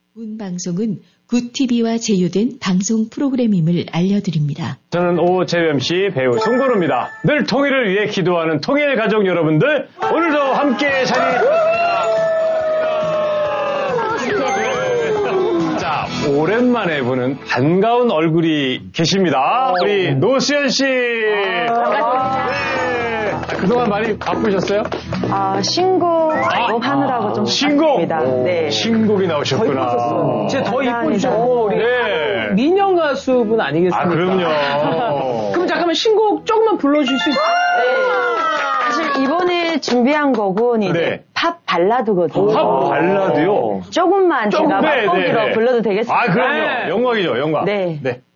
본 방송은 굿TV와 제휴된 방송 프로그램임을 알려드립니다. 저는 오재현 씨 배우 송건우입니다. 늘 통일을 위해 기도하는 통일 가족 여러분들, 오늘도 함께 자, 오랜만에 보는 반가운 얼굴이 계십니다. 우리 노수연 씨. 반갑습니다. 네. 그동안 많이 바쁘셨어요? 신곡 하느라고 좀 신곡. 바빴습니다. 네. 신곡이 나오셨구나. 이제 더 이쁘죠. 네. 민영 가수분 아니겠습니까? 아, 그럼요. 그럼 잠깐만 신곡 조금만 불러주실 수 있어요? 사실 이번에 준비한 곡은 이제 네. 팝 발라드거든요. 팝 발라드요? 조금만 제가 맛보기로 불러도 되겠습니까? 아, 그럼요. 영광이죠, 영광. 네. 네.